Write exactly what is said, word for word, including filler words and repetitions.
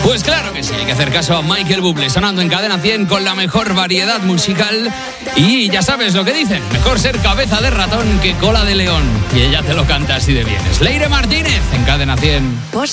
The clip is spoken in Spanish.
Pues claro que sí, hay que hacer caso a Michael Bublé, sonando en Cadena cien con la mejor variedad musical. Y ya sabes lo que dicen, mejor ser cabeza de ratón que cola de león. Y ella te lo canta así de bien. Es Leire Martínez en Cadena cien.